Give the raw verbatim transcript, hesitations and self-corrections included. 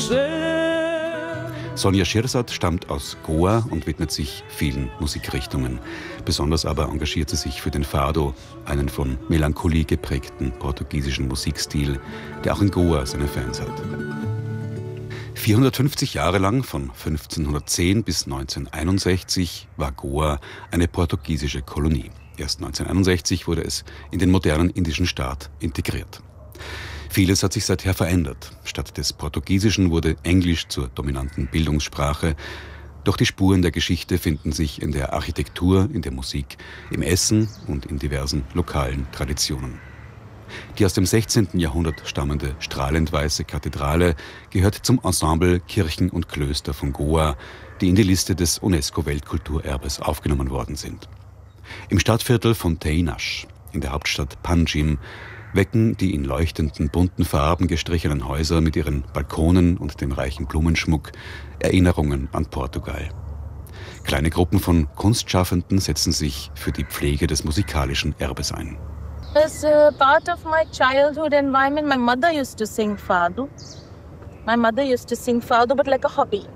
Sonja Shirzad stammt aus Goa und widmet sich vielen Musikrichtungen. Besonders aber engagiert sie sich für den Fado, einen von Melancholie geprägten portugiesischen Musikstil, der auch in Goa seine Fans hat. vierhundertfünfzig Jahre lang, von fünfzehnhundertzehn bis neunzehnhunderteinundsechzig, war Goa eine portugiesische Kolonie. Erst neunzehnhunderteinundsechzig wurde es in den modernen indischen Staat integriert. Vieles hat sich seither verändert. Statt des Portugiesischen wurde Englisch zur dominanten Bildungssprache. Doch die Spuren der Geschichte finden sich in der Architektur, in der Musik, im Essen und in diversen lokalen Traditionen. Die aus dem sechzehnten Jahrhundert stammende strahlend weiße Kathedrale gehört zum Ensemble Kirchen und Klöster von Goa, die in die Liste des UNESCO-Weltkulturerbes aufgenommen worden sind. Im Stadtviertel Fonteinas, in der Hauptstadt Panjim, wecken die in leuchtenden bunten Farben gestrichenen Häuser mit ihren Balkonen und dem reichen Blumenschmuck Erinnerungen an Portugal. Kleine Gruppen von Kunstschaffenden setzen sich für die Pflege des musikalischen Erbes ein. As uh, part of my childhood environment, my mother used to sing fado. My mother used to sing fado, but like a hobby.